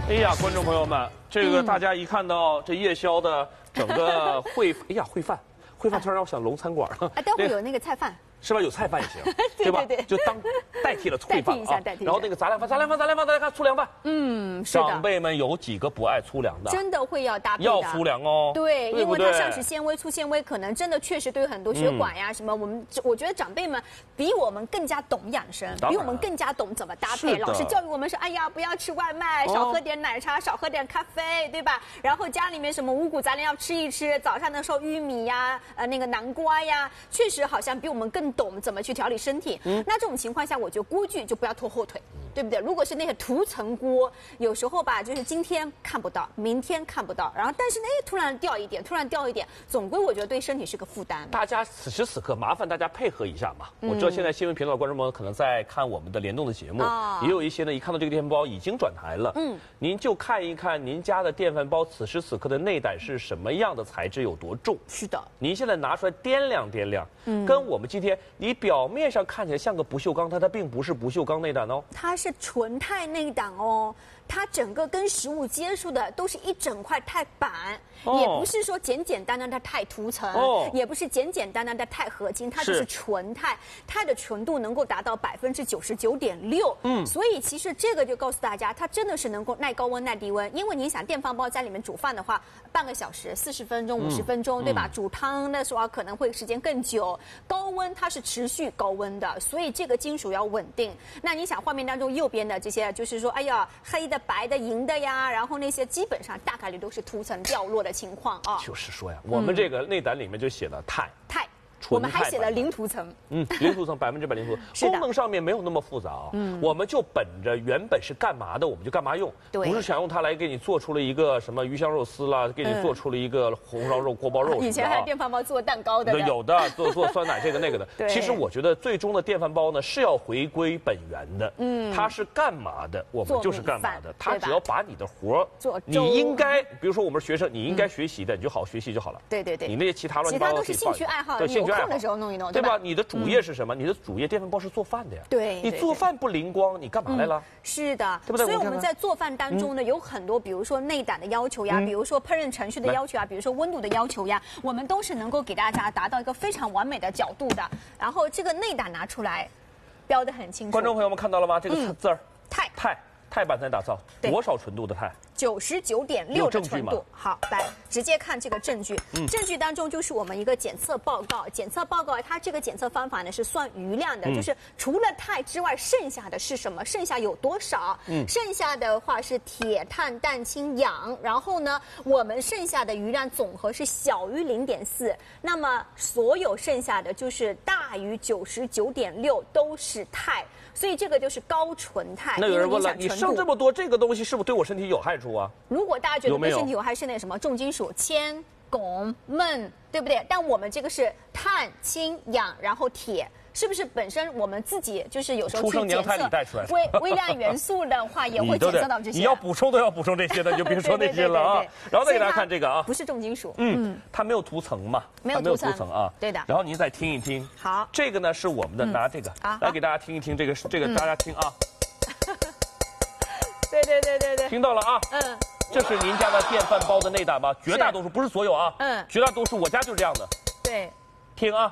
哎呀，观众朋友们，这个大家一看到这夜宵的整个烩，哎呀，烩饭突然让我想龙餐馆了。 待会儿有那个菜饭。 是吧？有菜饭也行，对吧？就当代替了烩饭啊。然后那个杂粮饭，大家看粗粮饭。 是的。 长辈们有几个不爱粗粮的？ 真的会要搭配的。 要粗粮哦。 对，因为它膳食纤维、粗纤维，可能真的确实对很多血管呀什么，我觉得长辈们比我们更加懂养生，比我们更加懂怎么搭配。老师教育我们说，哎呀，不要吃外卖，少喝点奶茶，少喝点咖啡，对吧？然后家里面什么五谷杂粮要吃一吃，早上的时候玉米呀，那个南瓜呀，确实好像比我们更懂怎么去调理身体。那这种情况下，我觉得锅具就不要拖后腿，对不对？如果是那个涂层锅，有时候吧，就是今天看不到，明天看不到，然后但是呢，突然掉一点，总归我觉得对身体是个负担。 大家此时此刻麻烦大家配合一下嘛。我知道现在新闻频道的观众朋友可能在看我们的联动的节目，也有一些呢，一看到这个电饭煲已经转台了。您就看一看您家的电饭煲此时此刻的内胆是什么样的材质，有多重。 是的， 您现在拿出来掂量掂量，跟我们今天你表面上看起来像个不锈钢，它并不是不锈钢内胆哦， 它是纯钛内胆哦。它整个跟食物接触的都是一整块钛板，也不是说简简单单的钛涂层，也不是简简单单的钛合金，它就是纯钛，钛的纯度能够达到99.6%。所以其实这个就告诉大家，它真的是能够耐高温、耐低温。因为你想电饭煲在里面煮饭的话，半个小时、40分钟、50分钟，对吧？煮汤的时候可能会时间更久，高温它是持续高温的，所以这个金属要稳定。那你想画面当中右边的这些，就是说，哎呀，黑的、白的、银的呀，然后那些基本上大概率都是涂层掉落的情况啊。 就是说呀，我们这个内胆里面就写了钛。 我们还写了零涂层， 零涂层100%零涂层，功能上面没有那么复杂啊。我们就本着原本是干嘛的，我们就干嘛用，不是想用它来给你做出了一个什么鱼香肉丝啦，给你做出了一个红烧肉、锅包肉。 以前还有电饭煲做蛋糕的， 有的做酸奶这个那个的。其实我觉得最终的电饭煲呢是要回归本源的，它是干嘛的，我们就是干嘛的。它只要把你的活做，你应该，比如说我们学生，你应该学习的，你就好好学习就好了。 对， 你那些其他乱七八糟都是兴趣爱好， 兴趣爱好的时候弄一弄， 对吧？你的主业是什么？你的主业电饭煲是做饭的呀。 对， 你做饭不灵光，你干嘛来了？ 是的， 对不对？ 所以我们在做饭当中呢，有很多，比如说内胆的要求呀，比如说烹饪程序的要求啊，比如说温度的要求呀，我们都是能够给大家达到一个非常完美的角度的。然后这个内胆拿出来，标得很清楚。 观众朋友们看到了吗？这个字儿，钛板材打造，多少纯度的钛 ？99.6的纯度。好，来直接看这个证据。证据当中就是我们一个检测报告。检测报告它这个检测方法呢是算余量的，就是除了钛之外，剩下的是什么？剩下有多少？剩下的话是铁、碳、氮、氢、氧。然后呢，我们剩下的余量总和是小于0.4，那么所有剩下的就是大于99.6都是钛。所以这个就是高纯钛。 那有人问了，你剩这么多这个东西是不是对我身体有害处啊？ 如果大家觉得对身体有害，是那什么重金属铅、汞、锰，对不对？但我们这个是碳、氢、氧，然后铁。是不是本身我们自己就是有时候去检测微量元素的话，也会检测到这些？ 你要补充都要补充这些的，你就别说那些了啊。然后再给大家看这个啊， 不是重金属， 它没有涂层嘛， 没有涂层啊， 对的。 然后您再听一听， 好， 这个呢是我们的，拿这个来给大家听一听，这个大家听啊。 对， 听到了啊，这是您家的电饭煲的内胆吧？绝大多数不是所有啊，绝大多数我家就是这样的。 对， 听啊。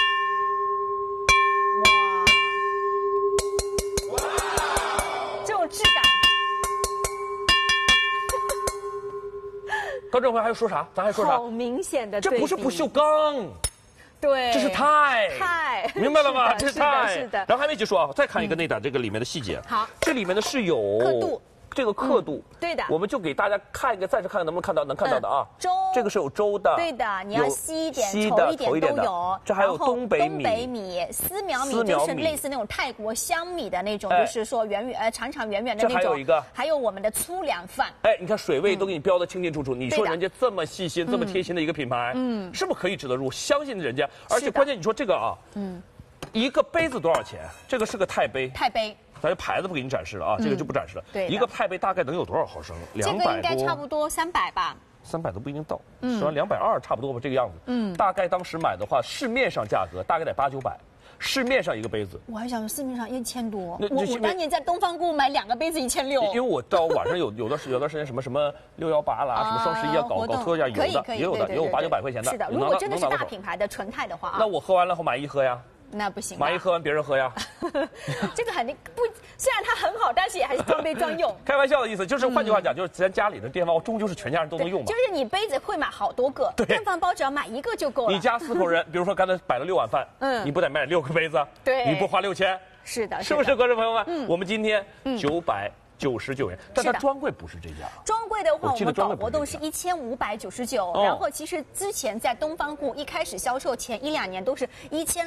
质感。 观众朋友还要说啥？咱还说啥？ 好明显的， 这不是不锈钢， 对， 这是钛，明白了吗？这是钛， 是的。 然后还没结束啊，再看一个内胆这个里面的细节。 好， 这里面呢是有刻度。 这个刻度， 对的， 我们就给大家看一个，暂时看看能不能看到，能看到的啊。 周， 这个是有周的， 对的，你要细一点、稠一点都有。 这还有东北米、丝苗米，就是类似那种泰国香米的那种，就是说长长圆圆的那种。 这还有一个， 还有我们的粗粮饭。 哎，你看水位都给你标的清清楚楚，你说人家这么细心、这么贴心的一个品牌，是不是可以值得入？相信人家，而且关键你说这个啊，一个杯子多少钱？这个是个钛杯。咱这牌子不给你展示了啊，这个就不展示了。 对， 一个钛杯大概能有多少毫升？200多。 这个应该差不多300吧。 300都不一定到，220差不多吧，这个样子。大概当时买的话，市面上价格大概得800-900。 市面上一个杯子， 我还想市面上1000多，我当年在东方购物买2个杯子1600。 因为我到晚上有段时间什么618啦，什么双11啊，搞特价有的，也有800、900块钱的。 是的，如果真的是大品牌的纯钛的话啊， 那我喝完了后买一喝呀。 那不行， 买一喝完别人喝呀。 这个肯定不，虽然它很好，但是也还是装杯装用。 开玩笑的意思，就是换句话讲，就是咱家里的电饭煲终究是全家人都能用嘛。 就是你杯子会买好多个，电饭煲只要买1个就够了。 你家4口人，比如说刚才摆了6碗饭，你不得买6个杯子？ 对， 你不花6000？ 是的， 是不是，观众朋友们？我们今天999元，但它专柜不是这样。 专柜的话，我们搞活动是1599，然后其实之前在东方顾一开始销售前1、2年都是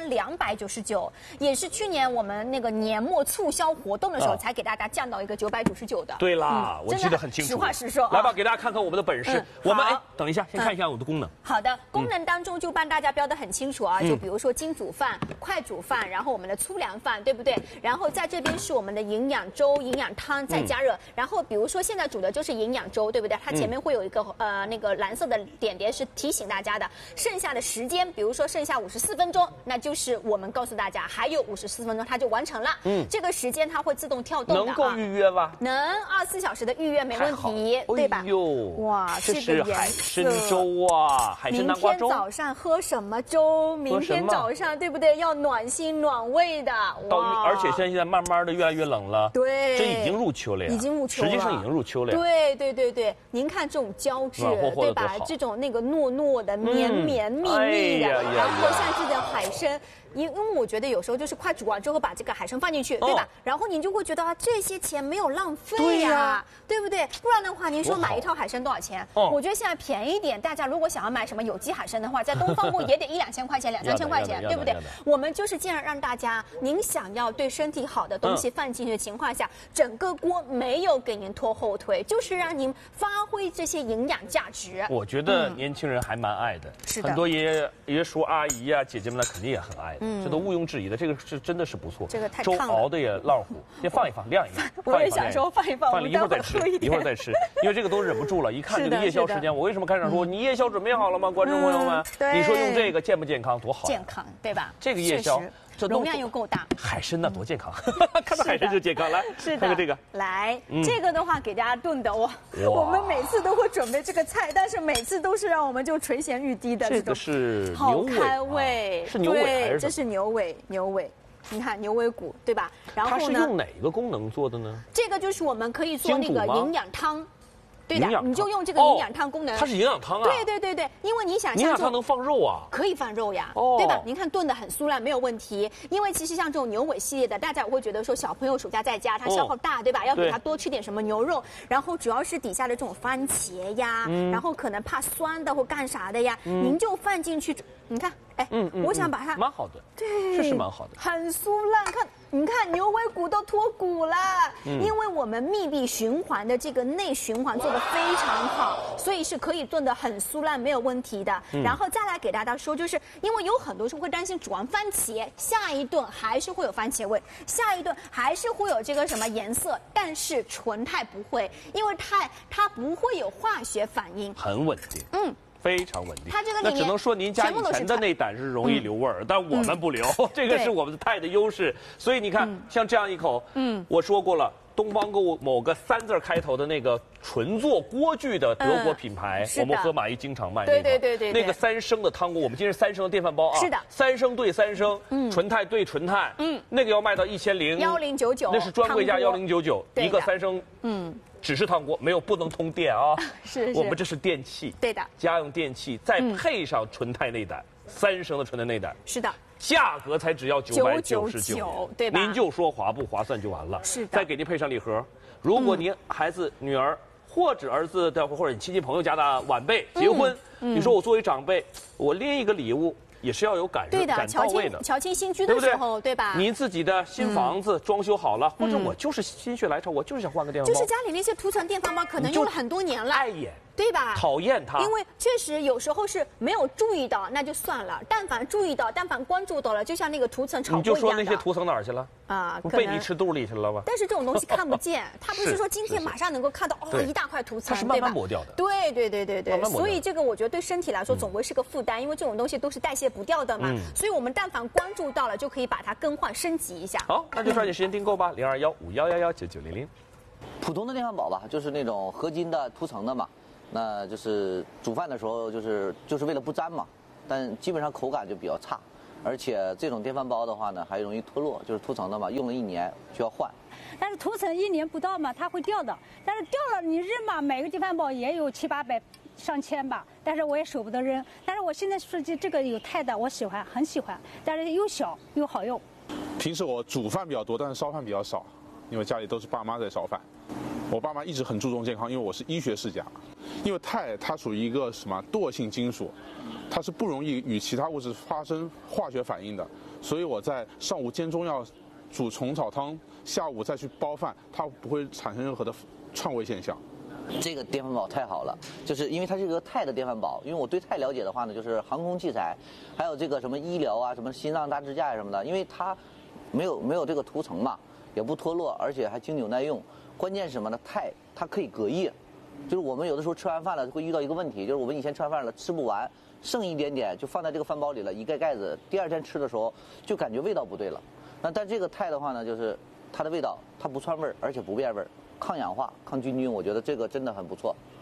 1299，也是去年我们那个年末促销活动的时候才给大家降到一个999的。 对啦，我记得很清楚。 实话实说， 来吧，给大家看看我们的本事。我们等一下，先看一下我的功能。 好的，功能当中就帮大家标得很清楚啊，就比如说精煮饭、快煮饭，然后我们的粗粮饭，对不对？然后在这边是我们的营养粥、营养汤再加热，然后比如说现在煮的就是营养粥，对不对？它前面会有一个那个蓝色的点点是提醒大家的，剩下的时间，比如说剩下54分钟，那就是我们告诉大家还有54分钟它就完成了。这个时间它会自动跳动的， 能够预约吗？ 能，24小时的预约没问题，对吧？ 哇，这是海参粥啊，海参南瓜粥。 明天早上喝什么粥？明天早上对不对？要暖心暖胃的。哇！ 而且现在慢慢的越来越冷了， 对， 这已经入秋了呀， 已经入秋了， 实际上已经入秋了呀。 对，您看这种胶质，对吧？这种那个糯糯的、绵绵密密的，然后像这种海参。因为我觉得有时候就是快煮完之后把这个海参放进去，对吧？然后你就会觉得这些钱没有浪费呀，对不对？不然的话，您说买一套海参多少钱？我觉得现在便宜点，大家如果想要买什么有机海参的话，在东方顾也得1、2千块钱、2、3千块钱，对不对？我们就是尽量让大家，您想要对身体好的东西放进去的情况下，整个锅没有给您拖后腿，就是让您发挥这些营养价值。 我觉得年轻人还蛮爱的，很多爷叔阿姨啊、姐姐们呢肯定也很爱。这都毋庸置疑的，这个是真的是不错。 这个太粥熬的也烂乎，先放一放，晾一晾。 我也想说放一放， 一会儿再吃，一会儿再吃，因为这个都忍不住了。一看这个夜宵时间，我为什么开场说你夜宵准备好了吗？观众朋友们，你说用这个健不健康？多好， 健康对吧？ 这个夜宵。 容量又够大， 海参那多健康，看到海参就健康。来，看看这个， 来，这个的话给大家炖的哇，我们每次都会准备这个菜，但是每次都是让我们就垂涎欲滴的。 这个是好开胃， 是牛尾还是？ 这是牛尾，你看牛尾骨对吧？然后呢？ 它是用哪个功能做的呢？ 这个就是我们可以做那个营养汤。对的，你就用这个营养汤功能。 它是营养汤啊。 对，因为你想营养汤能放肉啊？ 可以放肉呀，对吧？您看炖的很酥烂，没有问题。因为其实像这种牛尾系列的，大家也会觉得说小朋友暑假在家，他消耗大，对吧？要给他多吃点什么牛肉，然后主要是底下的这种番茄呀，然后可能怕酸的或干啥的呀，您就放进去。你看，我想把它蛮好的， 对， 这是蛮好的， 很酥烂。你看牛尾骨都脱骨了，因为我们密闭循环的这个内循环做得非常好，所以是可以炖得很酥烂，没有问题的。然后再来给大家说，就是因为有很多人会担心煮完番茄，下一顿还是会有番茄味，下一顿还是会有这个什么颜色，但是纯钛不会，因为钛它不会有化学反应， 很稳定。非常稳定， 它这个里面那只能说您家以前的内胆是容易留味儿，但我们不留，这个是我们的钛的优势。所以你看，像这样一口，我说过了，东方购物某个3字开头的那个纯做锅具的德国品牌，我们和马姨经常卖那个， 对， 那个3升的汤锅，我们今天是3升的电饭煲啊， 是的 ，3升对3升，纯钛对纯钛，那个要卖到 1099， 那是专柜价1099，一个3升，只是汤锅，没有不能通电啊！ 是， 我们这是电器， 对的， 家用电器，再配上纯钛内胆，3升的纯钛内胆， 是的， 价格才只要999， 对吧？ 您就说划不划算就完了。 是的， 再给您配上礼盒，如果您孩子、女儿或者儿子的或者你亲戚朋友家的晚辈结婚，你说我作为长辈，我拎一个礼物。也是要有感到位的， 乔迁新居的时候，对吧？ 您自己的新房子装修好了，或者我就是心血来潮，我就是想换个电饭煲。 就是家里那些涂层电饭煲，可能用了很多年了， 碍眼。 对吧？ 讨厌它。 因为确实有时候是没有注意到，那就算了；但凡注意到，但凡关注到了，就像那个涂层炒过一样的。 你就说那些涂层哪儿去了？ 啊， 被你吃肚里去了吧？ 但是这种东西看不见，它不是说今天马上能够看到哦一大块涂层， 它是慢慢磨掉的。 对，所以这个我觉得对身体来说总归是个负担，因为这种东西都是代谢不掉的嘛。所以我们但凡关注到了，就可以把它更换升级一下。 好，那就抓紧时间订购吧，021511199900。 普通的电饭煲吧，就是那种合金的涂层的嘛，那就是煮饭的时候就是为了不粘嘛，但基本上口感就比较差。而且这种电饭煲的话呢，还容易脱落，就是涂层的嘛，用了1年就要换。 但是涂层1年不到嘛，它会掉的。但是掉了你扔嘛，每个电饭煲也有700-800、上千吧，但是我也舍不得扔。但是我现在是这个有钛的，我喜欢，很喜欢，但是又小又好用。 平时我煮饭比较多，但是烧饭比较少，因为家里都是爸妈在烧饭。我爸妈一直很注重健康，因为我是医学世家。因为钛它属于一个什么惰性金属，它是不容易与其他物质发生化学反应的，所以我在上午煎中药、煮虫草汤，下午再去煲饭，它不会产生任何的串味现象。 这个电饭煲太好了，就是因为它是一个钛的电饭煲。因为我对钛了解的话呢，就是航空器材，还有这个什么医疗啊，什么心脏大支架什么的，因为它没有这个涂层嘛，也不脱落，而且还经久耐用。关键是什么呢？钛它可以隔夜。就是我们有的时候吃完饭了会遇到一个问题，就是我们以前吃完饭了吃不完，剩一点点就放在这个饭煲里了，一盖盖子，第2天吃的时候就感觉味道不对了。但这个钛的话呢，就是它的味道它不串味儿，而且不变味儿，抗氧化、抗菌，我觉得这个真的很不错。